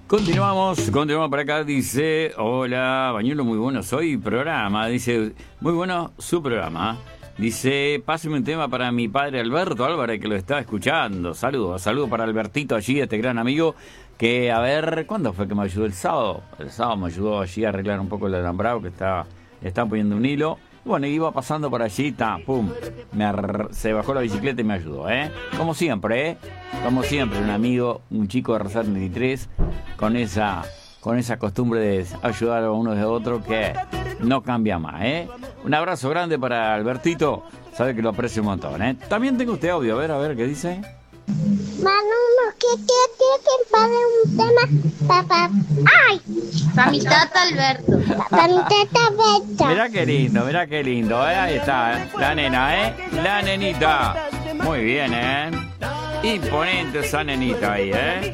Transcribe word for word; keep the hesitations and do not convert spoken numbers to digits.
Continuamos, continuamos por acá, dice, hola, Bañuelo, muy bueno, soy programa, dice, muy bueno su programa, dice, páseme un tema para mi padre Alberto Álvarez, que lo está escuchando, saludos, saludos para Albertito allí, este gran amigo, que a ver, ¿cuándo fue que me ayudó? El sábado, el sábado me ayudó allí a arreglar un poco el alambrado, que está, está poniendo un hilo. Bueno, iba pasando por allí, ta, pum, me ar- se bajó la bicicleta y me ayudó, ¿eh? Como siempre, ¿eh? Como siempre, un amigo, un chico de Rosario veintitrés, con esa, con esa costumbre de ayudar a uno de otro que no cambia más, ¿eh? Un abrazo grande para Albertito, sabe que lo aprecio un montón, ¿eh? También tengo usted audio, a ver, a ver, ¿qué dice? Manu, ¿qué quiere para un tema? Papá. ¡Ay! Para mi tata Alberto. Para mi tata Alberto. Mirá qué lindo, mirá qué lindo, ¿eh? Ahí está, ¿eh? La nena, ¿eh? La nenita. Muy bien, ¿eh? Imponente esa nenita ahí, ¿eh?